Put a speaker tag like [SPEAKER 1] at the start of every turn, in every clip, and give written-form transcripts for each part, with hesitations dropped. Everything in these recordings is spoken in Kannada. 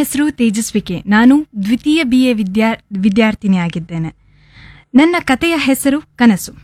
[SPEAKER 1] ಹೆಸರು ತೇಜಸ್ವಿಕೆ. ನಾನು ದ್ವಿತೀಯ BA ವಿದ್ಯಾರ್ಥಿನಿಯಾಗಿದ್ದೇನೆ. ನನ್ನ ಕಥೆಯ ಹೆಸರು ಕನಸು.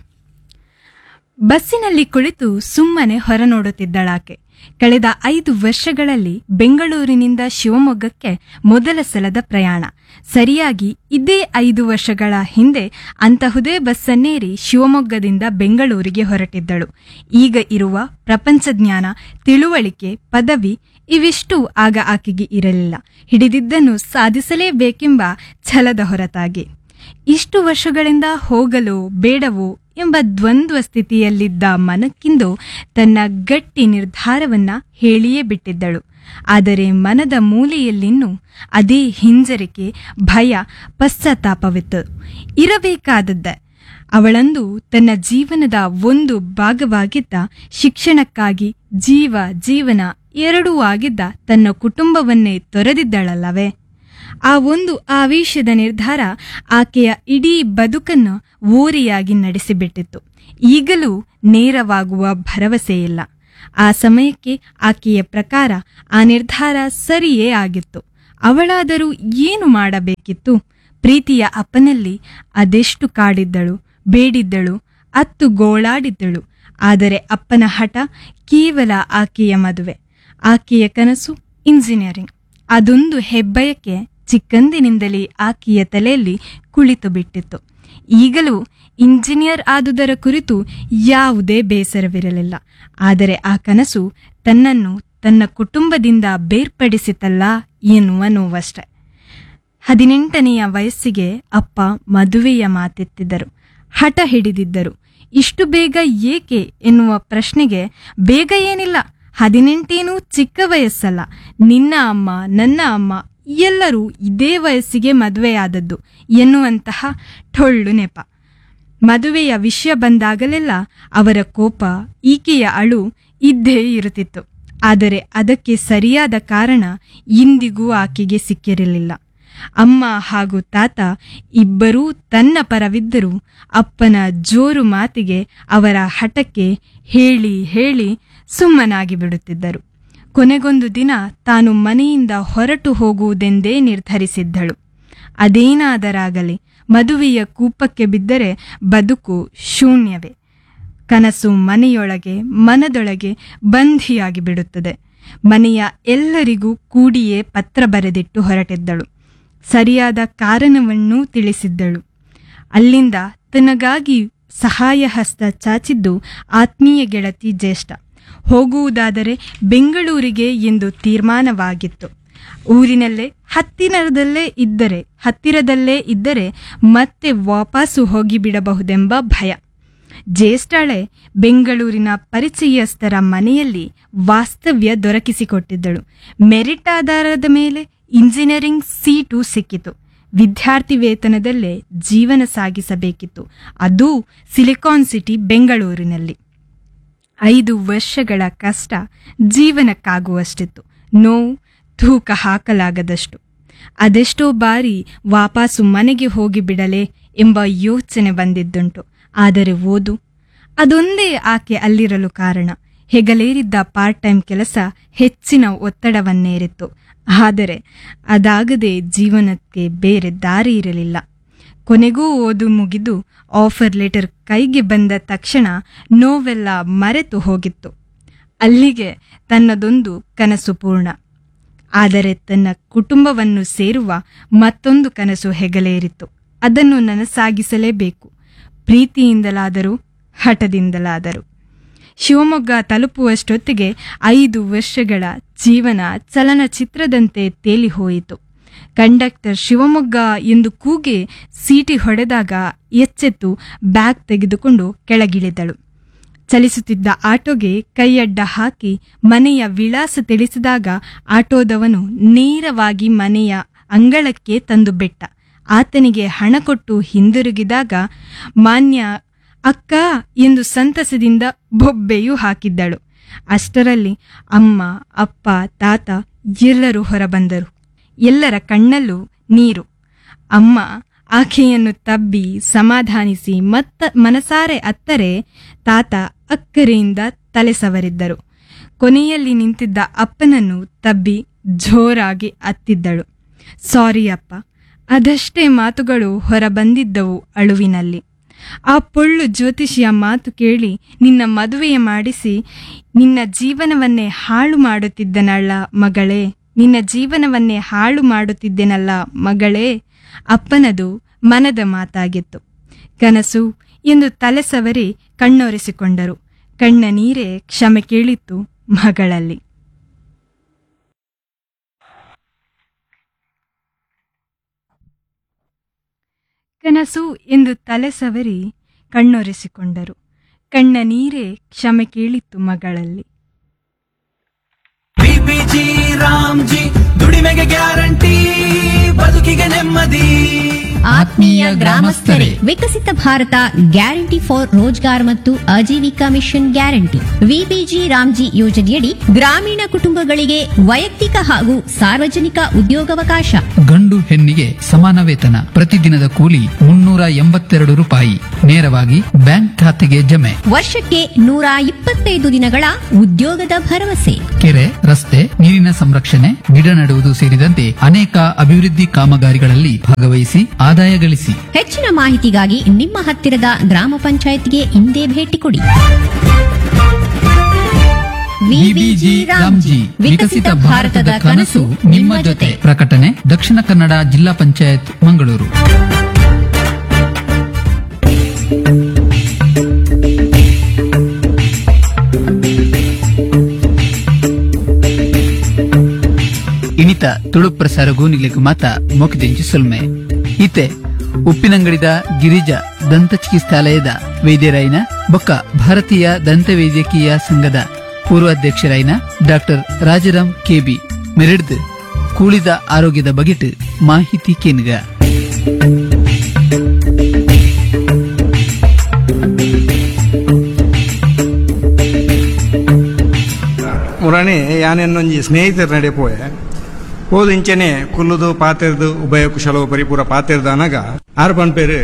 [SPEAKER 1] ಬಸ್ಸಿನಲ್ಲಿ ಕುಳಿತು ಸುಮ್ಮನೆ ಹೊರ ನೋಡುತ್ತಿದ್ದಳಾಕೆ. ಕಳೆದ 5 ವರ್ಷಗಳಲ್ಲಿ ಬೆಂಗಳೂರಿನಿಂದ ಶಿವಮೊಗ್ಗಕ್ಕೆ ಮೊದಲ ಸಲದ ಪ್ರಯಾಣ. ಸರಿಯಾಗಿ ಇದೇ 5 ವರ್ಷಗಳ ಹಿಂದೆ ಅಂತಹುದೇ ಬಸ್ಸನ್ನೇರಿ ಶಿವಮೊಗ್ಗದಿಂದ ಬೆಂಗಳೂರಿಗೆ ಹೊರಟಿದ್ದಳು. ಈಗ ಇರುವ ಪ್ರಪಂಚ ಜ್ಞಾನ, ತಿಳುವಳಿಕೆ, ಪದವಿ ಇವಿಷ್ಟು ಆಗ ಆಕೆಗೆ ಇರಲಿಲ್ಲ. ಹಿಡಿದಿದ್ದನ್ನು ಸಾಧಿಸಲೇಬೇಕೆಂಬ ಛಲದ ಹೊರತಾಗಿ. ಇಷ್ಟು ವರ್ಷಗಳಿಂದ ಹೋಗಲು ಬೇಡವೋ ಎಂಬ ದ್ವಂದ್ವ ಸ್ಥಿತಿಯಲ್ಲಿದ್ದ ಮನಕ್ಕಿಂದು ತನ್ನ ಗಟ್ಟಿ ನಿರ್ಧಾರವನ್ನ ಹೇಳಿಯೇ ಬಿಟ್ಟಿದ್ದಳು. ಆದರೆ ಮನದ ಮೂಲೆಯಲ್ಲಿನ್ನೂ ಅದೇ ಹಿಂಜರಿಕೆ, ಭಯ, ಪಶ್ಚಾತ್ತಾಪವಿತ್ತು. ಇರಬೇಕಾದದ್ದೇ. ಅವಳಂದು ತನ್ನ ಜೀವನದ ಒಂದು ಭಾಗವಾಗಿದ್ದ, ಶಿಕ್ಷಣಕ್ಕಾಗಿ ಜೀವನ ಎರಡೂ ಆಗಿದ್ದ ತನ್ನ ಕುಟುಂಬವನ್ನೇ ತೊರೆದಿದ್ದಳಲ್ಲವೇ. ಆ ಒಂದು ಆವೇಶದ ನಿರ್ಧಾರ ಆಕೆಯ ಇಡೀ ಬದುಕನ್ನು ಓರೆಯಾಗಿ ನಡೆಸಿಬಿಟ್ಟಿತ್ತು. ಈಗಲೂ ನೇರವಾಗುವ ಭರವಸೆಯಿಲ್ಲ. ಆ ಸಮಯಕ್ಕೆ ಆಕೆಯ ಪ್ರಕಾರ ಆ ನಿರ್ಧಾರ ಸರಿಯೇ ಆಗಿತ್ತು. ಅವಳಾದರೂ ಏನು ಮಾಡಬೇಕಿತ್ತು? ಪ್ರೀತಿಯ ಅಪ್ಪನಲ್ಲಿ ಅದೆಷ್ಟು ಕಾಡಿದ್ದಳು, ಬೇಡಿದ್ದಳು, ಅತ್ತು ಗೋಳಾಡಿದ್ದಳು. ಆದರೆ ಅಪ್ಪನ ಹಠ ಕೇವಲ ಆಕೆಯ ಮದುವೆ. ಆಕೆಯ ಕನಸು ಇಂಜಿನಿಯರಿಂಗ್. ಅದೊಂದು ಹೆಬ್ಬಯಕ್ಕೆ ಚಿಕ್ಕಂದಿನಿಂದಲೇ ಆಕೆಯ ತಲೆಯಲ್ಲಿ ಕುಳಿತು ಬಿಟ್ಟಿತ್ತು. ಈಗಲೂ ಇಂಜಿನಿಯರ್ ಆದುದರ ಕುರಿತು ಯಾವುದೇ ಬೇಸರವಿರಲಿಲ್ಲ. ಆದರೆ ಆ ಕನಸು ತನ್ನನ್ನು ತನ್ನ ಕುಟುಂಬದಿಂದ ಬೇರ್ಪಡಿಸಿತಲ್ಲ ಎನ್ನುವ ನೋವಷ್ಟೆ. 18ನೆಯ ವಯಸ್ಸಿಗೆ ಅಪ್ಪ ಮದುವೆಯ ಮಾತೆತ್ತಿದ್ದರು, ಹಠ ಹಿಡಿದಿದ್ದರು. ಇಷ್ಟು ಬೇಗ ಏಕೆ ಎನ್ನುವ ಪ್ರಶ್ನೆಗೆ, ಬೇಗ ಏನಿಲ್ಲ, 18 ಚಿಕ್ಕ ವಯಸ್ಸಲ್ಲ, ನಿನ್ನ ಅಮ್ಮ ನನ್ನ ಅಮ್ಮ ಎಲ್ಲರೂ ಇದೇ ವಯಸ್ಸಿಗೆ ಮದುವೆಯಾದದ್ದು ಎನ್ನುವಂತಹ ಟೊಳ್ಳು ನೆಪ. ಮದುವೆಯ ವಿಷಯ ಬಂದಾಗಲೆಲ್ಲ ಅವರ ಕೋಪ, ಈಕೆಯ ಅಳು ಇದ್ದೇ ಇರುತ್ತಿತ್ತು. ಆದರೆ ಅದಕ್ಕೆ ಸರಿಯಾದ ಕಾರಣ ಇಂದಿಗೂ ಆಕೆಗೆ ಸಿಕ್ಕಿರಲಿಲ್ಲ. ಅಮ್ಮ ಹಾಗೂ ತಾತ ಇಬ್ಬರೂ ತನ್ನ ಪರವಿದ್ದರೂ ಅಪ್ಪನ ಜೋರು ಮಾತಿಗೆ, ಅವರ ಹಠಕ್ಕೆ ಹೇಳಿ ಹೇಳಿ ಸುಮ್ಮನಾಗಿ ಬಿಡುತ್ತಿದ್ದರು. ಕೊನೆಗೊಂದು ದಿನ ತಾನು ಮನೆಯಿಂದ ಹೊರಟು ಹೋಗುವುದೆಂದೇ ನಿರ್ಧರಿಸಿದ್ದಳು. ಅದೇನಾದರಾಗಲಿ, ಮದುವೆಯ ಕೂಪಕ್ಕೆ ಬಿದ್ದರೆ ಬದುಕು ಶೂನ್ಯವೇ. ಕನಸು ಮನೆಯೊಳಗೆ ಮನದೊಳಗೆ ಬಂಧಿಯಾಗಿ ಬಿಡುತ್ತದೆ. ಮನೆಯ ಎಲ್ಲರಿಗೂ ಕೂಡಿಯೇ ಪತ್ರ ಬರೆದಿಟ್ಟು ಹೊರಟಿದ್ದಳು. ಸರಿಯಾದ ಕಾರಣವನ್ನೂ ತಿಳಿಸಿದ್ದಳು. ಅಲ್ಲಿಂದ ತನಗಾಗಿ ಸಹಾಯ ಹಸ್ತ ಚಾಚಿದ್ದು ಆತ್ಮೀಯ ಗೆಳತಿ ಜ್ಯೇಷ್ಠ. ಹೋಗುವುದಾದರೆ ಬೆಂಗಳೂರಿಗೆ ಎಂದು ತೀರ್ಮಾನವಾಗಿತ್ತು. ಊರಿನಲ್ಲೇ ಹತ್ತಿರದಲ್ಲೇ ಇದ್ದರೆ ಮತ್ತೆ ವಾಪಸ್ಸು ಹೋಗಿಬಿಡಬಹುದೆಂಬ ಭಯ. ಜ್ಯೇಷ್ಠಳೆ ಬೆಂಗಳೂರಿನ ಪರಿಚಯಸ್ಥರ ಮನೆಯಲ್ಲಿ ವಾಸ್ತವ್ಯ ದೊರಕಿಸಿಕೊಟ್ಟಿದ್ದಳು. ಮೆರಿಟ್ ಆಧಾರದ ಮೇಲೆ ಇಂಜಿನಿಯರಿಂಗ್ ಸೀಟು ಸಿಕ್ಕಿತು. ವಿದ್ಯಾರ್ಥಿ ವೇತನದಲ್ಲೇ ಜೀವನ ಸಾಗಿಸಬೇಕಿತ್ತು, ಅದೂ ಸಿಲಿಕಾನ್ ಸಿಟಿ ಬೆಂಗಳೂರಿನಲ್ಲಿ. 5 ವರ್ಷಗಳ ಕಷ್ಟ ಜೀವನಕ್ಕಾಗುವಷ್ಟಿತ್ತು, ನೋವು ತೂಕ ಹಾಕಲಾಗದಷ್ಟು. ಅದೆಷ್ಟೋ ಬಾರಿ ವಾಪಸ್ಸು ಮನೆಗೆ ಹೋಗಿಬಿಡಲೇ ಎಂಬ ಯೋಚನೆ ಬಂದಿದ್ದುಂಟು. ಆದರೆ ಓದು, ಅದೊಂದೇ ಆಕೆ ಅಲ್ಲಿರಲು ಕಾರಣ. ಹೆಗಲೇರಿದ್ದ ಪಾರ್ಟ್ ಟೈಮ್ ಕೆಲಸ ಹೆಚ್ಚಿನ ಒತ್ತಡವನ್ನೇರಿತ್ತು. ಆದರೆ ಅದಾಗದೆ ಜೀವನಕ್ಕೆ ಬೇರೆ ದಾರಿ ಇರಲಿಲ್ಲ. ಕೊನೆಗೂ ಓದು ಮುಗಿದು ಆಫರ್ ಲೆಟರ್ ಕೈಗೆ ಬಂದ ತಕ್ಷಣ ನೋವೆಲ್ಲ ಮರೆತು ಹೋಗಿತ್ತು. ಅಲ್ಲಿಗೆ ತನ್ನದೊಂದು ಕನಸು ಪೂರ್ಣ. ಆದರೆ ತನ್ನ ಕುಟುಂಬವನ್ನು ಸೇರುವ ಮತ್ತೊಂದು ಕನಸು ಹೆಗಲೇರಿತ್ತು. ಅದನ್ನು ನನಸಾಗಿಸಲೇಬೇಕು, ಪ್ರೀತಿಯಿಂದಲಾದರೂ ಹಠದಿಂದಲಾದರೂ. ಶಿವಮೊಗ್ಗ ತಲುಪುವಷ್ಟೊತ್ತಿಗೆ 5 ವರ್ಷಗಳ ಜೀವನ ಚಲನಚಿತ್ರದಂತೆ ತೇಲಿ ಹೋಯಿತು. ಕಂಡಕ್ಟರ್ ಶಿವಮೊಗ್ಗ ಎಂದು ಕೂಗಿ ಸೀಟಿ ಹೊಡೆದಾಗ ಎಚ್ಚೆತ್ತು ಬ್ಯಾಗ್ ತೆಗೆದುಕೊಂಡು ಕೆಳಗಿಳಿದಳು. ಚಲಿಸುತ್ತಿದ್ದ ಆಟೋಗೆ ಕೈಯಡ್ಡ ಹಾಕಿ ಮನೆಯ ವಿಳಾಸ ತಿಳಿಸಿದಾಗ ಆಟೋದವನು ನೇರವಾಗಿ ಮನೆಯ ಅಂಗಳಕ್ಕೆ ತಂದು ಬಿಟ್ಟ. ಆತನಿಗೆ ಹಣ ಕೊಟ್ಟು ಹಿಂದಿರುಗಿದಾಗ ಮಾನ್ಯ ಅಕ್ಕ ಎಂದು ಸಂತಸದಿಂದ ಬೊಬ್ಬೆಯೂ ಹಾಕಿದ್ದಳು. ಅಷ್ಟರಲ್ಲಿ ಅಮ್ಮ, ಅಪ್ಪ, ತಾತ ಎಲ್ಲರೂ ಹೊರಬಂದರು. ಎಲ್ಲರ ಕಣ್ಣಲ್ಲೂ ನೀರು. ಅಮ್ಮ ಆಕೆಯನ್ನು ತಬ್ಬಿ ಸಮಾಧಾನಿಸಿ ಮನಸಾರೆ ಅತ್ತರೆ, ತಾತ ಅಕ್ಕರೆಯಿಂದ ತಲೆ ಸವರಿದ್ದರು. ಕೊನೆಯಲ್ಲಿ ನಿಂತಿದ್ದ ಅಪ್ಪನನ್ನು ತಬ್ಬಿ ಜೋರಾಗಿ ಅತ್ತಿದ್ದಳು. ಸಾರಿ ಅಪ್ಪ. ಅದಷ್ಟೇ ಮಾತುಗಳು ಹೊರಬಂದಿದ್ದವು ಅಳುವಿನಲ್ಲಿ. ಆ ಪೊಳ್ಳು ಜ್ಯೋತಿಷಿಯ ಮಾತು ಕೇಳಿ ನಿನ್ನ ಮದುವೆಯ ಮಾಡಿಸಿ ನಿನ್ನ ಜೀವನವನ್ನೇ ಹಾಳು ಮಾಡುತ್ತಿದ್ದನಲ್ಲ ಮಗಳೇ, ನಿನ್ನ ಜೀವನವನ್ನೇ ಹಾಳು ಮಾಡುತ್ತಿದ್ದೆನಲ್ಲ ಮಗಳೇ. ಅಪ್ಪನದು ಮನದ ಮಾತಾಗಿತ್ತು. ಕನಸು ಎಂದು ತಲೆ ಸವರಿ ಕಣ್ಣೊರೆಸಿಕೊಂಡರು. ಕಣ್ಣ ನೀರೇ ಕ್ಷಮೆ ಕೇಳಿತ್ತು ಮಗಳಲ್ಲಿ. ಕನಸು ಎಂದು ತಲೆ ಸವರಿ ಕಣ್ಣೊರೆಸಿಕೊಂಡರು. ಕಣ್ಣ ನೀರೇ ಕ್ಷಮೆ ಕೇಳಿತ್ತು ಮಗಳಲ್ಲಿ.
[SPEAKER 2] ಬಿಬಿಜಿ ರಾಮ್ಜಿ ದುಡಿಮೆಗೆ ಗ್ಯಾರಂಟಿ, ಬದುಕಿಗೆ ನೆಮ್ಮದಿ.
[SPEAKER 3] ಆತ್ಮೀಯ ಗ್ರಾಮಸ್ಥರೇ, ವಿಕಸಿತ ಭಾರತ ಗ್ಯಾರಂಟಿ ಫಾರ್ ರೋಜ್ಗಾರ್ ಮತ್ತು Aajeevika mission guarantee VBG Ramji ಯೋಜನೆಯಡಿ ಗ್ರಾಮೀಣ ಕುಟುಂಬಗಳಿಗೆ ವೈಯಕ್ತಿಕ ಹಾಗೂ ಸಾರ್ವಜನಿಕ ಉದ್ಯೋಗಾವಕಾಶ.
[SPEAKER 4] ಗಂಡು ಹೆಣ್ಣಿಗೆ ಸಮಾನ ವೇತನ, ಪ್ರತಿದಿನದ ಕೂಲಿ 382 ರೂಪಾಯಿ, ನೇರವಾಗಿ ಬ್ಯಾಂಕ್ ಖಾತೆಗೆ ಜಮೆ.
[SPEAKER 3] ವರ್ಷಕ್ಕೆ 125 ದಿನಗಳ ಉದ್ಯೋಗದ ಭರವಸೆ.
[SPEAKER 4] ಕೆರೆ, ರಸ್ತೆ, ನೀರಿನ ಸಂರಕ್ಷಣೆ, ಗಿಡ ನೆಡುವುದು ಸೇರಿದಂತೆ ಅನೇಕ ಅಭಿವೃದ್ಧಿ ಕಾಮಗಾರಿಗಳಲ್ಲಿ ಭಾಗವಹಿಸಿ ಆದಾಯ ಗಳಿಸಿ.
[SPEAKER 3] ಹೆಚ್ಚಿನ ಮಾಹಿತಿಗಾಗಿ ನಿಮ್ಮ ಹತ್ತಿರದ ಗ್ರಾಮ ಪಂಚಾಯತ್ಗೆ ಇಂದೇ ಭೇಟಿ ಕೊಡಿ.
[SPEAKER 4] ವಿಬಿಜಿ ರಾಮ್ಜಿ, ವಿಕಸಿತ ಭಾರತದ ಕನಸು ನಿಮ್ಮ ಜೊತೆ. ಪ್ರಕಟಣೆ ದಕ್ಷಿಣ ಕನ್ನಡ ಜಿಲ್ಲಾ ಪಂಚಾಯತ್ ಮಂಗಳೂರು. ಇನಿತ ತುಳು ಪ್ರಸಾರ ಗೋನಿಗ್ಲಿಕ್ಕೆ ಮಾತ ಮೊಕದೆಂಚು ಸುಲ್ಮೆ ಈತೆ ಉಪ್ಪಿನಂಗಡಿದ ಗಿರಿಜಾ ದಂತ ಚಿಕಿತ್ಸಾಲಯದ ವೈದ್ಯರಾಯಿನ ಬೊಕ್ಕ ಭಾರತೀಯ ದಂತ ವೈದ್ಯಕೀಯ ಸಂಘದ ಪೂರ್ವಾಧ್ಯಕ್ಷರಾಯಿನ ಡಾಕ್ಟರ್ ರಾಜರಾಮ್ ಕೆಬಿ ಮೆರೆಡ್ದು ಕೂಳಿದ ಆರೋಗ್ಯದ ಬಗೆಟ್ ಮಾಹಿತಿ ಕೇನ್ಗ.
[SPEAKER 5] ಮುರಾಣಿ ಯಾನೆನ್ನೊಂಜಿ ಸ್ನೇಹಿತರ ನಡೆ ಪೋಯೆ ಹೋದ ಇಂಚೆನೆ ಕುಲ್ಲುದು ಪಾತೆರ್ದು ಉಭಯ ಕುಶಲವು ಪರಿಪೂರ ಪಾತೆರ್ದು ಅನಗ ಆರು ಪನ್ಪೇರು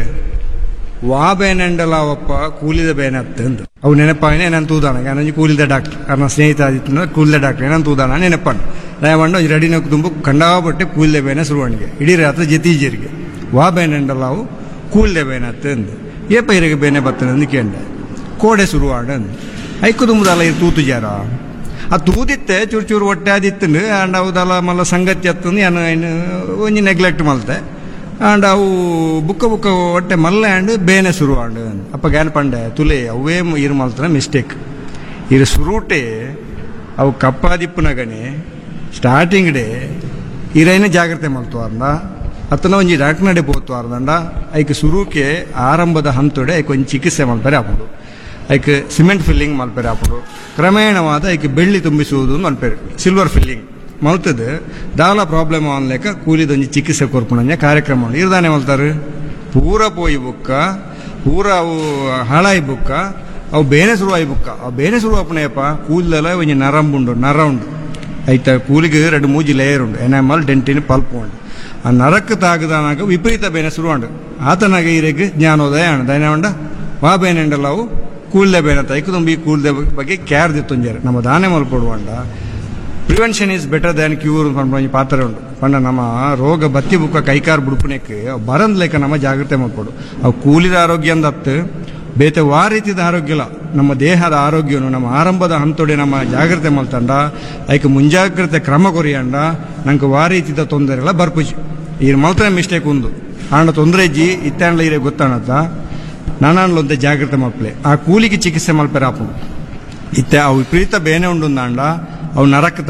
[SPEAKER 5] ವಾ ಬೇನೆಂಡಲ ಒಪ್ಪ ಕೂಲಿದ ಬೇನೆ ಅತ್ತಂದು ಅವು ನೆನಪಾಯಿನೇ ನಾನು ತೂದಾನ ಯಾನೊಂಜಿ ಕೂಲಿದ ಡಾಕ್ಟರ್ ನನ್ನ ಸ್ನೇಹಿತ ಆದಿತ್ತು ಕೂಲಿದ ಡಾಕ್ಟರ್ ನಾನು ತೂದಾನ ನೆನಪಣ್ಣ ದಯಮಂಡ ಒಂಜಿ ರೆಡಿನ ತುಂಬ ಕಂಡಾಪಟ್ಟೆ ಕೂಲಿದ ಬೇನೆ ಸುರುವಣಿಗೆ ಇಡೀ ರಾತ್ರಿ ಜತೀಜರಿಗೆ ವಾ ಬೇನೆಂಡಲ ಅವು ಕೂಲಿದ ಬೇನೆ ಅತ್ತಂದು ಏಪ ಇರಿಗೆ ಬೇನೆ ಬತ್ತಂದು ಕೇಂದ್ರ ಕೋಡೆ ಸುರುವಾಡಂದು ಐಕು ತುಂಬದಲ್ಲ ಇದು ತೂತು ಜಾರ ಆ ತೂದಿತ್ತೆ ಚೂರು ಚೂರು ಹೊಟ್ಟೆ ಆದಿತ್ತು ಆಂಡ್ ಅವದಲ್ಲ ಮಲ್ಲ ಸಂಗತಿ ಹತ್ತಂದು ಏನು ಒಂಜಿ ನೆಗ್ಲೆಕ್ಟ್ ಮಲ್ತೆ ಆಂಡ್ ಅವು ಬುಕ್ಕ ಬುಕ್ಕ ಹೊಟ್ಟೆ ಮಲ್ಲ ಆಂಡ್ ಬೇನೆ ಶುರು ಆಂಡ್ ಅಪ್ಪ ಗ್ಯಾನ್ ಪಂಡೆ ತುಲೆ ಅವೇ ಇರು ಮಲ್ತನ ಮಿಸ್ಟೇಕ್ ಇರು ಸುರುಟೆ ಅವು ಕಪ್ಪಾದಿಪ್ಪುನಗನೆ ಸ್ಟಾರ್ಟಿಂಗ್ ಡೇ ಇರೇನೇ ಜಾಗ್ರತೆ ಮಲ್ತುವಾರ್ದ ಅತ್ತನ ಒಂಜಿ ಡಾಕ್ಟರ್ ನಡೆ ಪೋತುವಾರ್ದಂಡ ಐಕ್ ಸುರುಕೆ ಆರಂಭದ ಹಂತೊಡೆ ಐಕ್ ಒಂಜಿ ಚಿಕಿತ್ಸೆ ಮಲ್ಪರೆ ಹಾಪುಡು ಐಕ್ ಸಿಮೆಂಟ್ ಫಿಲ್ಲಿಂಗ್ ಮಲ್ಪರೆ ಹಾಪುಡು ಕ್ರಮೇಣವಾದ ಐಕ್ ಬೆಳ್ಳಿ ತುಂಬಿಸುವುದು ಮಲ್ಪೇರು ಸಿಲ್ವರ್ ಫಿಲ್ಲಿಂಗ್ ಮಲ್ತದ್ದು ದಾಲ ಪ್ರಾಬ್ಲಮ್ ಅನ್ಲೇಕ ಕೂಲಿದೊಂಜಿ ಚಿಕಿತ್ಸೆ ಕೊರ್ಪುಣಂಜ ಕಾರ್ಯಕ್ರಮ ಇರ್ದಾನೆ ಮಲ್ತಾರೆ ಪೂರ ಪೋಯಿ ಬುಕ್ಕ ಪೂರ ಅವು ಹಾಳಾಯಿ ಬುಕ್ಕ ಅವು ಬೇನೆ ಶುರುವಾಯಿ ಬುಕ್ಕ ಅವು ಬೇನೆ ಶುರು ಅಪ್ಪಣೆಯಪ್ಪ ಕೂದಲೆಲ್ಲ ಒಂಜಿ ನರ ಉಂಡು ಐತ ಕೂಲಿಗೆ 2-3 ಲೇಯರ್ ಉಂಡು ಎನಾಮಲ್ ಡೆಂಟಿನ್ ಪಲ್ಪ್ ಉಂಡು ಆ ನರಕ್ಕೆ ತಾಗದಾನಾಗ ವಿಪರೀತ ಬೇನೆ ಶುರುವಾಂಡು ಆತನಾಗ ಇರೆಗ್ ಜ್ಞಾನೋದಯ ಅಣ್ಣ ದಯನವಂಡ ವಾ ಬೇನೆ ಉಂಡಲ್ಲ ಅವು ಕೂಲ್ದೆ ಬೇನೆ ತೈಕು ತುಂಬಿ ಕೂಲ್ದೆ ಬಗ್ಗೆ ಕ್ಯಾರ್ ದಿತ್ತುಂಜಾರೆ ನಮ್ಮ ದಾನೆ ಮಲ್ಪಡುವಂಡ prevention is better than cure ಪಂಡ ಪಾತ್ರ ಉಂಡು ಪಂಡ ನಮ್ಮ ರೋಗ ಬತ್ತಿ ಬುಕ್ಕ ಕೈಕಾರ್ ಬುಡ್ಪುಣಕ್ಕೆ ಬರಂದ್ ಲೆಕ್ಕ ನಮ್ಮ ಜಾಗ್ರತೆ ಮಾಡ್ಕೊಡು ಅವು ಕೂಲಿದ ಆರೋಗ್ಯ ಅಂದತ್ತು ಬೇತೆ ವಾ ರೀತಿದ ಆರೋಗ್ಯಲ ನಮ್ಮ ದೇಹದ ಆರೋಗ್ಯನು ನಮ್ಮ ಆರಂಭದ ಹಂತೊಡೆ ನಮ್ಮ ಜಾಗ್ರತೆ ಮಲ್ತಂಡ ಐಕೆ ಮುಂಜಾಗ್ರತೆ ಕ್ರಮ ಕೊರಿಯಂಡ ನಂಗೆ ವಾ ರೀತಿದ ತೊಂದರೆ ಎಲ್ಲ ಬರ್ಪುಜಿ ಈ ಮಲ್ತನ ಮಿಸ್ಟೇಕ್ ಒಂದು ಆಂಡ ತೊಂದರೆ ಇಜ್ಜಿ ಇತ್ತಾಂಡ್ಲ ಇರೇ ಗೊತ್ತಾಣತ್ತ ನಾನಾಂಡ್ಲೊಂದೆ ಜಾಗ್ರತೆ ಮಲ್ಪಲೆ ಆ ಕೂಲಿಗೆ ಚಿಕಿತ್ಸೆ ಮಲ್ಪೆರ ಆಪು ಇತ್ತೆ ಅವು ವಿಪರೀತ ಬೇನೆ ಉಂಡು ಅಂಡ ಅವು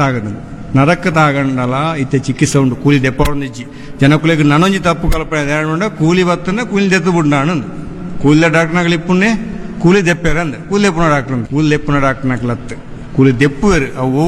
[SPEAKER 5] ನರಕ್ಕೆ ತಾಗಂಡಲ ಇತ್ತೆ ಚಿಕಿತ್ಸೆ ಉಂಡು ಕೂಲಿ ದೆಪ್ಪ ಉಂಡಿಜ್ಜಿ ಜನಕುಲಿಗೆ ನನೊಂಜಿ ತಪ್ಪು ಕಲ್ಪನೆ ಕೂಲಿ ಬತ್ತನ ಕೂಲಿ ದೆತ್ತು ಬುಡ್ನಾಣಂದು ಕೂಲಿ ಡಾಕ್ಟರ್ನಾಗ್ಲಿ ಇಪ್ಪುಣ್ಣೆ ಕೂಲಿ ದೆಪ್ಪೇರ ಅಂದ ಕೂಲಿ ದೆಪ್ಪುನ ಡಾಕ್ಟರ್ ಕೂಲಿ ದೆಪ್ಪುನ ಡಾಕ್ಟರ್ನಾಗ್ಲತ್ತು ಕೂಲಿ ದೆಪ್ಪುವೇರು ಅವು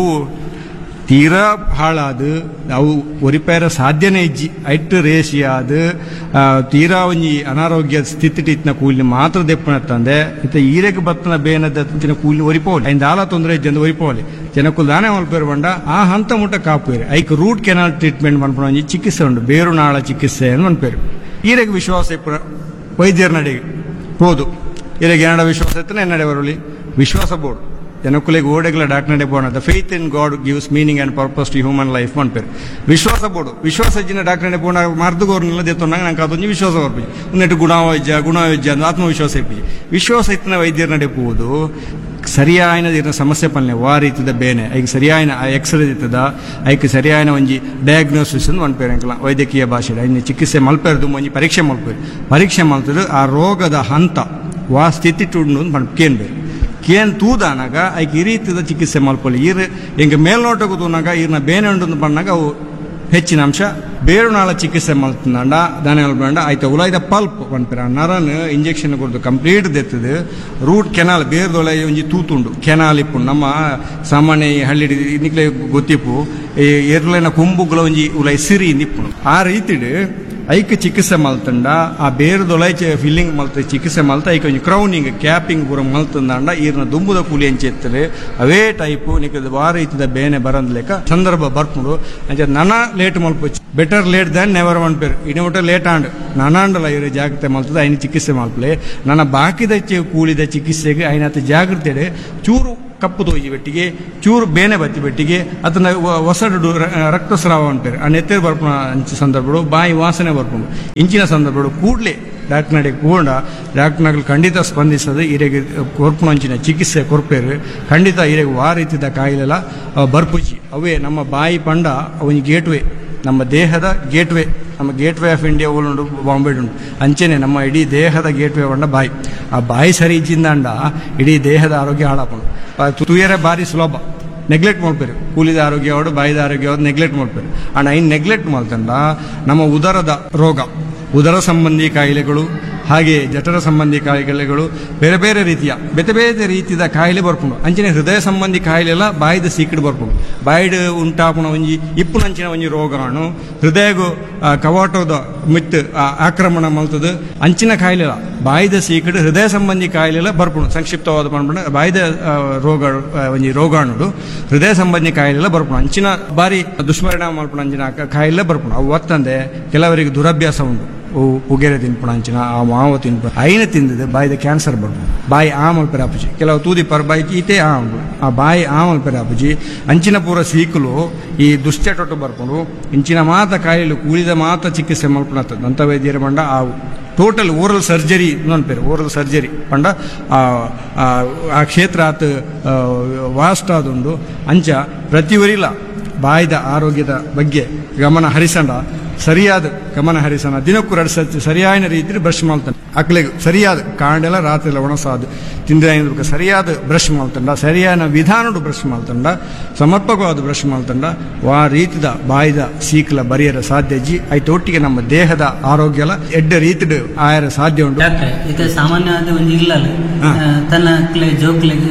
[SPEAKER 5] ತೀರಾ ಹಾಳಾದು ಅವು ಒರಿಪೇರ ಸಾಧ್ಯನೇ ಇಜ್ಜಿ ಐಟ್ ರೇಷಿ ಆದು ತೀರಾ ಒಂಜಿ ಅನಾರೋಗ್ಯ ಸ್ಥಿತಿ ಇತ್ತಿನ ಕೂಲಿ ಮಾತ್ರ ದೆಪ್ಪನತ್ತಂದೆ ಇತ್ತ ಈರೆಗೆ ಬತ್ತನ ಬೇನದ ಕೂಲಿ ಒರಿಪೋಲಿ ಐದು ಆಲ ತೊಂದರೆ ಇಜ್ಜಂದು ಒರಿಪೋಲಿ ಜನಕ್ಕೂ ದಾನೆ ಮಲ್ಪೇರು ಬಂಡ ಆ ಹಂತ ಮುಟ್ಟ ಕಾಪುವೇರು ಐಕ್ ರೂಟ್ ಕೆನಾಲ್ ಟ್ರೀಟ್ಮೆಂಟ್ ಮನ್ಪಣ ಒಂಜಿ ಚಿಕಿತ್ಸೆ ಉಂಡು ಬೇರು ನಾಳ ಚಿಕಿತ್ಸೆ ಅಂತ ಮನ್ಪೇರು ಈರೆಗೆ ವಿಶ್ವಾಸ ಇಪ್ಪುನ ವೈದ್ಯರ ನಡೆಗೆ ಹೋದು ಈರೆಗೆ ಏನಡ ವಿಶ್ವಾಸ ಇತ್ತನ ಎನ್ನಡೆ ಬರಲಿ ವಿಶ್ವಾಸ ಬೋಡು ಜನಕ್ಕುಲೆಗೆ ಓಡೆಗಳ doctor ಬೋಣ the faith in god gives meaning and purpose to human life ಅನ್ಪೇರು ವಿಶ್ವಾಸ ಬೋಡು ವಿಶ್ವಾಸ ಇಜ್ಜಿನ ಡಾಕ್ಟರ್ ಬೋಣ ಮರ್ದುಗೋರ್ನೆಲ್ಲ ದೇತೊಂಡಾಗ ನಂಗೆ ಅದೊಂದು ವಿಶ್ವಾಸ ಬರ್ಪಿ ಉನ್ನಟ್ಟು ಗುಣವೈದ್ಯ ಅಂದು ಆತ್ಮವಿಶ್ವಾಸ ಇಪ್ಪಿ ವಿಶ್ವಾಸ ಇತ್ತಿನ ವೈದ್ಯರ ನಡೆಪುವುದು ಸರಿಯಾಯಿನ ಸಮಸ್ಯೆ ಪಲ್ಲೆ ವಾ ರೀತಿದ ಬೇನೆ ಐಗೆ ಸರಿಯಾಯಿನ ಎಕ್ಸ್ರೇ ಇರ್ತದ ಐಕೆ ಸರಿಯಾಯಿನ ಒಂಜಿ ಡಯಾಗ್ನೋಸಿಸ್ ಅನ್ಪೇರಂಕಲ ವೈದ್ಯಕೀಯ ಭಾಷೆ ಐನ ಚಿಕಿತ್ಸೆ ಮಲ್ಪೇರದು ಒಂಜಿ ಪರೀಕ್ಷೆ ಮಲ್ಪೇರು ಆ ರೋಗದ ಹಂತ ವಾ ಸ್ಥಿತಿ ಟುಂಡು ಕೇನ್ಬೇಕು ಕೇನ್ ತೂದಾನಾಗ ಐಕೆ ಈ ರೀತಿದ ಚಿಕಿತ್ಸೆ ಮಲ್ಪಲ್ಲಿ ಹಿಂಗೆ ಮೇಲ್ನೋಟಕ್ಕೆ ತೂನಾಗ ಈರ್ನ ಬೇನೆ ಉಂಡು ಬಂದಾಗ ಅವು ಹೆಚ್ಚಿನ ಅಂಶ ಬೇರುನಾಳ ಚಿಕಿತ್ಸೆ ಮಲ್ತಂಡ ದಾನಿಗಳು ಬೇಡ ಆಯ್ತು ಉಲಾಯ್ದ pulp ಪನ್ಪೇರ Naran injection ಕೊಡ್ದು complete ದೆತ್ತದು root canal ಬೇರ್ದೊಳೆ ಒಂಜಿ ತೂತುಂಡು ಕೆನಾಲ್ ಇಪ್ಪು ನಮ್ಮ ಸಾಮಾನ್ಯ ಹಳ್ಳಿ ನಿಕ್ಲೆ ಗೊತ್ತಿಪ್ಪು ಎರ್ಲೆನ ಕೊಂಬುಗಳ ಒಂಜಿ ಉಲಾಯ್ ಸಿರಿ ನಿಪ್ಪುನು ಆ ರೀತಿಡ್ ಐಕ್ ಚಿಕಿತ್ಸೆ ಮಲ್ತಂಡ ಆ ಬೇರ್ದೊಳೆ ಫಿಲ್ಲಿಂಗ್ ಮಲ್ತ ಚಿಕಿತ್ಸೆ ಮಲ್ತ ಐಕ್ ಒಂಜಿ ಕ್ರೌನಿಂಗ್ ಕ್ಯಾಪಿಂಗ್ ಪೂರ ಮಲ್ತಂದಾಂಡ ಈರ್ನ ದುಂಬುದ ಕೂಲಿ ಎಂಚೆತ್ತಲೆ ಅವೇ ಟೈಪು ನಿಕ್ಕದ ವಾರ ರೀತಿದ ಬೇನೆ ಬರಂದ್ಲೆಕ್ಕ ಸಂದರ್ಭ ಬರ್ಪುಂಡು ಅಂಚೆ ನನ late ಮಲ್ಪೊಚ್ಚಿ better late than never one ಪೇರು ಇನ್ನು ಲೇಟ್ ಆಂಡ್ ನನಾಂಡಲ ಇವರು ಜಾಗ್ರತೆ ಮಲ್ತದ ಐನ ಚಿಕಿತ್ಸೆ ಮಲ್ಪಲೆ ನನ್ನ ಬಾಕಿದ ಕೂಲಿದ ಚಿಕಿತ್ಸೆಗೆ ಐನತ್ತ ಜಾಗ್ರತೆ ಚೂರು ಕಪ್ಪು ತೋಜಿ ಬೆಟ್ಟಿಗೆ ಚೂರು ಬೇನೆ ಬತ್ತಿ ಬೆಟ್ಟಿಗೆ ಅದನ್ನ ಹೊಸಡು ರಕ್ತಸ್ರಾವ ಅಂತಾರೆ ಆ ನೆತ್ತೇರು ಬರ್ಪುಣ ಅಂಚ ಸಂದರ್ಭಗಳು ಬಾಯಿ ವಾಸನೆ ಬರ್ಪುಂಡು ಇಂಚಿನ ಸಂದರ್ಭಗಳು ಕೂಡಲೇ ಡಾಕ್ಟರ್ ನಡೆ ಕೂಡ ಡಾಕ್ಟರ್ಗಳು ಖಂಡಿತ ಸ್ಪಂದಿಸದೆ ಇರೆಗೆ ಕೊರ್ಪುಣ ಅಂಚಿನ ಚಿಕಿತ್ಸೆ ಕೊರ್ಪೇರು ಖಂಡಿತ ಇರೆಗೆ ವಾ ರೀತಿದ ಕಾಯಿಲೆಲ್ಲ ಬರ್ಪುಜಿ ಅವೇ ನಮ್ಮ ಬಾಯಿ ಪಂಡ ಅವನಿಗೆ ಗೇಟ್ವೇ ನಮ್ಮ ದೇಹದ ಗೇಟ್ವೇ ನಮ್ಮ ಗೇಟ್ವೇ ಆಫ್ ಇಂಡಿಯಾ ಉಂಡು ಬಾಂಬೆ ಉಂಟು ಅಂಚೆನೆ ನಮ್ಮ ಇಡೀ ದೇಹದ ಗೇಟ್ವೇ ಬಂಡ ಬಾಯಿ ಆ ಬಾಯಿ ಸರಿ ಇಜ್ಜಿಂದಾಂಡ ಇಡೀ ದೇಹದ ಆರೋಗ್ಯ ಹಾಳಾಪುಂಡು ತುಯರೆ ಬಾರಿ ಸುಲಭ ನೆಗ್ಲೆಕ್ಟ್ ಮಾಡ್ಬೇರು ಕೂಲಿದ ಆರೋಗ್ಯ ಅವಡು ಬಾಯಿದ ಆರೋಗ್ಯ ಅವ್ರು ನೆಗ್ಲೆಕ್ಟ್ ಮಾಡ್ಬೇರು ಅಣ್ಣ ಇನ್ನು ನೆಗ್ಲೆಕ್ಟ್ ಮಾಡ್ತಂಡ ನಮ್ಮ ಉದರದ ರೋಗ ಉದರ ಸಂಬಂಧಿ ಕಾಯಿಲೆಗಳು ಹಾಗೆ ಜಠರ ಸಂಬಂಧಿ ಕಾಯಿಲೆಗಳು ಬೇರೆ ಬೇರೆ ರೀತಿಯ ಬೇರೆ ರೀತಿಯ ಕಾಯಿಲೆ ಬರ್ಪುಂಡು ಅಂಚಿನ ಹೃದಯ ಸಂಬಂಧಿ ಕಾಯಿಲೆ ಎಲ್ಲ ಬಾಯಿದ ಸೀಕಡ್ ಬರ್ಪುಂಡು ಬಾಯಿಡ್ ಉಂಟಾಪುಣ ಒಂಜಿ ಇಪ್ಪು ನಂಚಿನ ಒಂಜಿ ರೋಗಾಣು ಹೃದಯಗೂ ಕವಾಟದ ಮಿತ್ ಆಕ್ರಮಣ ಮಲ್ತದ ಅಂಚಿನ ಕಾಯಿಲೆ ಬಾಯಿದ ಸೀಕಡ್ ಹೃದಯ ಸಂಬಂಧಿ ಕಾಯಿಲೆ ಬರ್ಪುಂಡು ಸಂಕ್ಷಿಪ್ತವಾದ ಮಾಡ್ಬಿಡ ಬಾಯಿದ ರೋಗ ಒಂಜಿ ರೋಗಾಣುಡು ಹೃದಯ ಸಂಬಂಧಿ ಕಾಯಿಲೆ ಬರ್ಪುಂಡು ಅಂಚಿನ ಬಾರಿ ದುಷ್ಪರಿಣಾಮ ಮಾಡ್ಪುಣ ಅಂಚಿನ ಕಾಯಿಲೆ ಬರ್ಪುಂಡು ಅವು ಒತ್ತಂದೆ ಕೆಲವರಿಗೆ ದುರಭ್ಯಾಸ ಉಂಟು ಉಗೆರೆ ತಿನ್ಪುಣ ಅಂಚಿನ ಆ ಮಾವ ತಿನ್ಪು ಐನ ತಿಂದಿದೆ ಬಾಯಿದ ಕ್ಯಾನ್ಸರ್ ಬರ್ಪುಂಡು ಬಾಯಿ ಆಮಲ್ಪೆರ ಅಪ್ಪುಜಿ ಕೆಲವು ತೂದಿ ಪರ್ ಬಾಯಿ ಈತೆ ಆ ಬಾಯಿ ಆಮಲ್ಪೆರ ಅಪ್ಪುಜಿ ಅಂಚಿನ ಪೂರ ಸೀಕಲು ಈ ದುಶ್ಚಟೊಟ್ಟು ಬರ್ಪುಂಡು ಇಂಚಿನ ಮಾತ ಕಾಯಿಲೆ ಕೂಲಿದ ಮಾತ ಚಿಕಿತ್ಸೆ ಮಲ್ಪುಣ ದಂತ ವೈದ್ಯರ ಬಂಡ ಆ total oral surgery ಅನ್ಪೇರು oral surgery ಪಂಡ ಆ ಕ್ಷೇತ್ರ ಆತ ವಾಸ್ಟ್ ಆದುಂಡು ಅಂಚ ಪ್ರತಿಯೊರಿಲ್ಲ ಬಾಯಿದ ಆರೋಗ್ಯದ ಬಗ್ಗೆ ಗಮನ ಹರಿಸಂಡ ಸರಿಯಾದ ಗಮನ ಹರಿಸೋಣ ದಿನಕ್ಕೂ 2 ಸತಿ ಸರಿಯಾದ ರೀತಿಯಲ್ಲಿ ಬ್ರಷ್ ಮಾಡ್ತಾನೆ ಅಕ್ಲೆಗೆ ಸರಿಯಾದ ಕಾಂಡೆಲ್ಲ ರಾತ್ರಿ ಎಲ್ಲ ಒಣಸಾದು ತಿಂದ ಸರಿಯಾದ ಬ್ರಷ್ ಮಾಡ್ತಂಡ ಸರಿಯಾದ ವಿಧಾನಡು ಬ್ರಷ್ ಮಾಡ್ತಂಡ ಸಮರ್ಪಕವಾದ ಬ್ರಷ್ ಮಾಡ್ತಂಡ ವಾ ರೀತಿದ ಬಾಯಿದ ಸೀಕ್ಲ ಬರಿಯರ ಸಾಧ್ಯಜಿ ಆಯ್ತು ಒಟ್ಟಿಗೆ ನಮ್ಮ ದೇಹದ ಆರೋಗ್ಯ ಎಲ್ಲ ಎಡ್ಡ ರೀತಿಡ್ ಆಯರ ಸಾಧ್ಯ ಉಂಟು
[SPEAKER 6] ಇದು ಸಾಮಾನ್ಯವಾದ ಒಂದು ಇಲ್ಲ ತನ್ನ ಜೋಕ್ಲೆಗೆ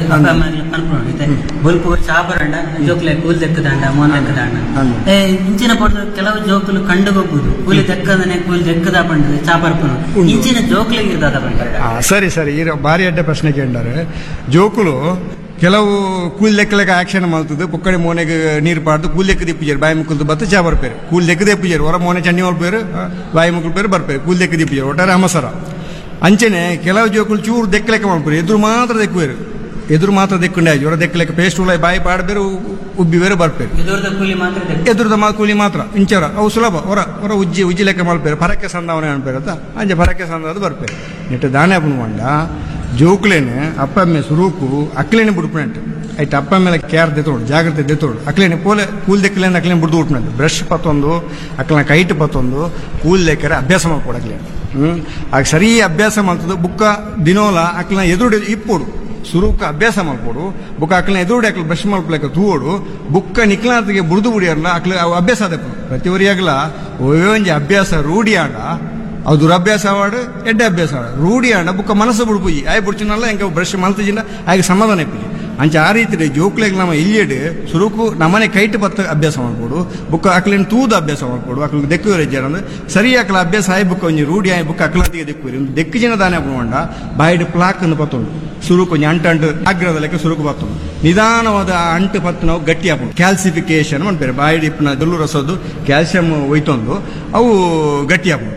[SPEAKER 6] ಬಲ್ಪು ಚಾಪರಂಡ ಜೋಕ್ಲೆ ಕೂಲ್ ದೆಕ್ಕದಂಡ ಮೋನ್ ದೆಕ್ಕದಂಡ ಇಂಚಿನ ಪಡೆದ ಕೆಲವು ಜೋಕ್ಲು ಕಂಡು ಹೋಗುದು ಕೂಲಿ ದೆಕ್ಕದನೆ ಕೂಲಿ ದೆಕ್ಕದ ಪಂಡ ಚಾಪರ್ಪನು ಇಂಚಿನ ಜೋಕ್ಲೆಗೆ ಇರ್ತದ ಪಂಡ
[SPEAKER 5] ಸರಿ ಸರಿ ಈ ಬಾರಿ ಅಡ್ಡ ಪ್ರಶ್ನೆ ಕೇಂಡಾರೆ ಜೋಕುಲು ಕೆಲವು ಕೂಲ್ ಲೆಕ್ಕಲೆಕ್ಕ ಆಕ್ಷನ್ ಮಾಡ್ತದೆ ಪುಕ್ಕಡೆ ಮೋನೆಗೆ ನೀರು ಪಾಡ್ದು ಕೂಲ್ ಲೆಕ್ಕ ದಿಪ್ಪಿಜಾರು ಬಾಯಿ ಮುಕ್ಕಲ್ದು ಬತ್ತು ಚಾ ಬರ್ಪೇರು ಕೂಲ್ ಲೆಕ್ಕ ದಿಪ್ಪಿಜಾರು ಹೊರ ಮೋನೆ ಚಂಡಿ ಮಲ್ಪೇರು ಬಾಯಿ ಮುಕ್ಕಲ್ ಪೇರು ಬರ್ಪೇರು ಕೂಲ್ ಲೆಕ್ಕ ದಿಪ್ಪಿಜಾರು ಒಟ್ಟಾರೆ ಅಮಸರ ಅಂಚೆನೆ ಕೆಲವು ಜೋಕುಲು ಚೂರು ದೆಕ್ಕಲೆಕ್ಕ ಮಾಡ್ಪೇರು ಎದುರು ಮಾತ್ರ ದೆಕ್ಕುವೇರು ಎದುರು ಮಾತ್ರ ದೆಕ್ಕೊಂಡೆ ಜ್ವರ ದೆಕ್ಕಲೆಕ್ಕ ಪೇಸ್ಟ್ ಉಳ್ಳ ಬಾಯಿ ಪಾಡಬೇರು ಉಬ್ಬಿ ಬೇರೆ ಬರ್ಪೇರು ಎದುರದ ಕೂಲಿ ಮಾತ್ರ ಇಂಚರ ಅವು ಸುಲಭ ಹೊರ ಹೊರ ಉಜ್ಜಿ ಲೆಕ್ಕ ಮಾಡ್ಪೇರು ಪರಕ್ಕೆ ಸಂದಾವನೆ ಅನ್ಪೇರತ್ತ ಅಂಜೆ ಪರಕ್ಕೆ ಸಂದಾದ ಬರ್ಪೇರು ನೆಟ್ಟು ದಾನೆ ಪುಣ್ವಂಡ ಜೋಕ್ಲೇನೆ ಅಪ್ಪಮ್ಮೆ ಸುರೂಕು ಅಕ್ಲೇನೆ ಬಿಡ್ಪುಣಂಟು ಆಯ್ತು ಅಪ್ಪ ಮೇಲೆ ಕೇರ್ ದೆತ್ತೋಡು ಜಾಗ್ರತೆ ದೆತ್ತೋಡು ಅಕ್ಲೇನೆ ಪೋಲೆ ಕೂಲ್ ದೆಕ್ಕಲೇನೆ ಅಕ್ಲೇನೆ ಬಿಡ್ದು ಬಿಟ್ಪುಣಂಟು ಬ್ರಷ್ ಪತ್ತೊಂದು ಅಕ್ಲನ ಕೈಟ್ ಪತ್ತೊಂದು ಕೂಲ್ ಲೆಕ್ಕರೆ ಅಭ್ಯಾಸ ಮಾಡ್ಕೊಡು ಅಕ್ಲೇನೆ ಆಗ ಸರಿ ಅಭ್ಯಾಸ ಮಾಡ್ತದೆ ಬುಕ್ಕ ದಿನೋಲ ಅಕ್ಲನ ಎದುರು ಇಪ್ಪೋಡು ಸುರೂಕ ಅಭ್ಯಾಸ ಮಾಡ್ಕೊಡು ಬುಕ್ಕ ಅಕ್ಲನ ಎದುರುಡಿ ಅಕ್ಲ ಬ್ರಷ್ ಮಾಡ್ಕೊಳಕ ತೂವೋಡು ಬುಕ್ಕ ನಿಕ್ಲಾತಿಗೆ ಬುಡ್ದು ಬಿಡಿಯಲ್ಲ ಅಕ್ಲ ಅವು ಅಭ್ಯಾಸ ಆದ ಪ್ರತಿವರಿಯಾಗಲ ಒಂಜಿ ಅಭ್ಯಾಸ ರೂಢಿ ಆಡ ಅವು ದುರಭ್ಯಾಸ ಆವಾಡು ಎಡ್ಡೆ ಅಭ್ಯಾಸ ಆಡ ರೂಢಿ ಆಡ ಬುಕ್ಕ ಮನಸ್ಸು ಬಿಡ್ಪುಜಿ ಆಯ್ ಬಿಡ್ಚಿನಲ್ಲ ಹೆಂಗೆ ಬ್ರಷ್ ಮಲ್ತಿಜಿಲ್ಲ ಆಗ ಸಮಾಧಾನ ಇಪ್ಪುಜಿ ಅಂಚ ಆ ರೀತಿ ಜೋಕ್ಲೆಗೆ ನಮ್ಮ ಇಲ್ಲಿಯಡು ಸುರುಕು ನಮ್ಮನೆ ಕೈಟ್ ಬತ್ತ ಅಭ್ಯಾಸ ಮಾಡ್ಕೊಡು ಬುಕ್ಕ ಅಕ್ಲೇನು ತೂದ ಅಭ್ಯಾಸ ಮಾಡ್ಕೊಡು ಅಕ್ಲಿಗೆ ದೆಕ್ಕು ರಜ್ಜಾರ ಅಂದ್ರೆ ಸರಿ ಅಕ್ಲ ಅಭ್ಯಾಸ ಆಯ್ ಬುಕ್ಕ ಒಂಜಿ ರೂಢಿ ಆಯ್ ಬುಕ್ಕ ಅಕ್ಲಂತಿಗೆ ದೆಕ್ಕುವರಿ ಒಂದು ದೆಕ್ಕು ಜನ ದಾನೆ ಹಾಕೊಂಡ ಬಾಯಿಡ್ ಪ್ಲಾಕ್ ಅನ್ನು ಪತ್ತೊಂಡು ಸುರುಕು ಒಂಜಿ ಅಂಟು ಆಗ್ರದ ಲೆಕ್ಕ ಸುರುಕು ಪತ್ತೊಂಡು ನಿಧಾನವಾದ ಅಂಟು ಪತ್ತು ನಾವು ಗಟ್ಟಿ ಹಾಕೊಂಡು ಕ್ಯಾಲ್ಸಿಫಿಕೇಶನ್ ಮಾಡ್ಬೇರೆ ಬಾಯಿಡ್ ಇಪ್ಪನ ದೊಲ್ಲು ರಸದ್ದು ಕ್ಯಾಲ್ಸಿಯಂ ಒಯ್ತೊಂದು ಅವು ಗಟ್ಟಿ ಹಾಕೊಂಡು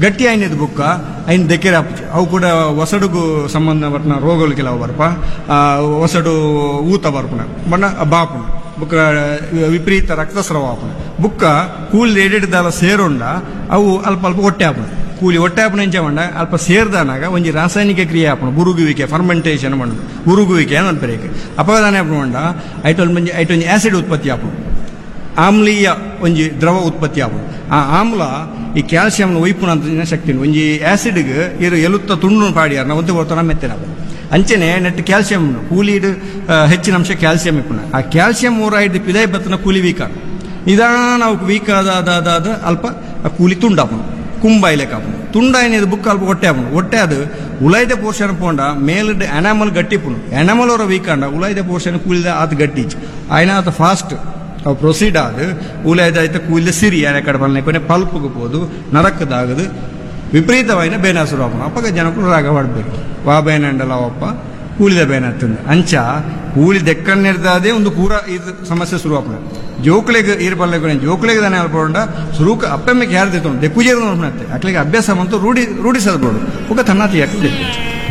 [SPEAKER 5] ಗಟ್ಟಿ ಆಯ್ನದು ಬುಕ್ಕ ಐನ್ ದೆಕ್ಕೆರೆ ಆಪುಜಿ ಅವು ಕೂಡ ಒಸಡುಗೂ ಸಂಬಂಧಪಟ್ಟ ರೋಗಗಳು ಕೆಲವು ಬರ್ಪ ಒಸಡು ಊತ ಬರ್ಪುಣ ಬಣ್ಣ ಬಾಪುಣ ಬುಕ್ಕ ವಿಪರೀತ ರಕ್ತಸ್ರಾವ ಆಪುಣ ಬುಕ್ಕ ಕೂಲಿ ಎಡೆಡ್ದಾಲ ಸೇರುಂಡ ಅವು ಅಲ್ಪ ಅಲ್ಪ ಹೊಟ್ಟೆ ಆಪುಣ ಕೂಲಿ ಹೊಟ್ಟೆ ಆಪುಣ ಎಂಚ ಮಂಡ ಅಲ್ಪ ಸೇರ್ದಾನಾಗ ಒಂಜಿ ರಾಸಾಯನಿಕ ಕ್ರಿಯೆ ಆಪುಣ ಬುರುಗುವಿಕೆ ಫರ್ಮೆಂಟೇಷನ್ ಮಾಡುದು ಬುರುಗುವಿಕೆ ಅನ್ಪರೇಕೆ ಅಪಗದಾನ ಆಪುಣ ಮಂಡ ಐಟೊಂಜಿ ಆಸಿಡ್ ಉತ್ಪತ್ತಿ ಆಪುಣ ಆಮ್ಲೀಯ ಒಂಜಿ ದ್ರವ ಉತ್ಪತ್ತಿ ಆಪುಣ ಆ ಆಮ್ಲ ಈ ಕ್ಯಾಲ್ಸಿಯಂನ ಒಯ್ಪುಣ ಅಂತ ಶಕ್ತಿ ಒಂಜಿ ಆಸಿಡ್ಗೆ ಇರು ಎಲುತ್ತ ತುಂಡು ಪಾಡಿಯಾರ ನಾವು ಒಂದು ಬರ್ತಾನ ಮೆತ್ತನ ಅಂಚನೆ ನೆಟ್ ಕ್ಯಾಲ್ಸಿಯಂ ಕೂಲಿಡ್ ಹೆಚ್ಚಿನ ಅಂಶ ಕ್ಯಾಲ್ಸಿಯಂ ಇಪ್ಪುಣ ಆ ಕ್ಯಾಲ್ಸಿಯಂ ಓರೈಡ್ ಪಿದೈ ಬತ್ತನ ಕೂಲಿ ವೀಕ್ ಆಗ ನಿಧಾನ ನಾವು ವೀಕ್ ಆದ ಅಲ್ಪ ಆ ಕೂಲಿ ತುಂಡಾಪುಣ ಕುಂಬಾಯ್ಲೆಕ್ ಆಪುಣ ತುಂಡಾಯಿನ ಬುಕ್ ಅಲ್ಪ ಹೊಟ್ಟೆ ಆಪುಣ ಹೊಟ್ಟೆ ಅದು ಉಳೈದ ಪೋರ್ಷನ್ ಪೋಂಡ ಮೇಲ್ಡ್ ಅನಾಮಲ್ ಗಟ್ಟಿಪುಣ ಅನಾಮಲ್ ಅವರ ವೀಕ್ ಆಂಡ ಉಳೈದ ಪೋರ್ಷನ್ ಕೂಲಿದ ಆತ ಗಟ್ಟಿಚ್ ಆಯ್ನ ಆತ ಫಾಸ್ಟ್ ಅವು ಪ್ರೊಸೀಡ್ ಆದ ಉಳೈದಾಯ್ತ ಕೂಲಿದ ಸಿರಿ ಯಾರ ಕಡೆ ಬಲ್ನ ಕೊನೆ ಪಲ್ಪ್ಗೆ ಹೋದು ನರಕದಾಗದು ವಿಪರೀತವಾಯಿನ ಬೇನ ಶುರು ಆಪುಣ ಅಪ್ಪಗ ಜನಕ್ಕೂ ರಾಗ ಮಾಡಬೇಕು ವಾ ಬೇನ ಅಂಡಲ್ಲ ಅಪ್ಪ ಕೂಲಿದ ಬೇನ ಹತ್ತಂದು ಅಂಚ ಕೂಲಿ ದೆಕ್ಕನ್ನಿರ್ದಾದೆ ಒಂದು ಪೂರ ಇದು ಸಮಸ್ಯೆ ಶುರು ಆಪುಣ ಜೋಕ್ಲೆಗೆ ಇರ್ಬಲ್ಲೆ ಜೋಕ್ಲೆಗೆ ತಾನೇ ಅಲ್ಪೊಂಡ ಶುರುಕ ಅಪ್ಪಮ್ಮೆಗೆ ಯಾರು ದೆತ್ತೊಂಡು ದೆಕ್ಕುಜೇರು ನೋಡ್ನತ್ತೆ ಅಕ್ಲಿಗೆ ಅಭ್ಯಾಸ ಬಂತು ರೂಢಿಸಲ್ಬೋದು ಒಕ್ಕ ತನ್ನಾತಿ ಯಾಕೆ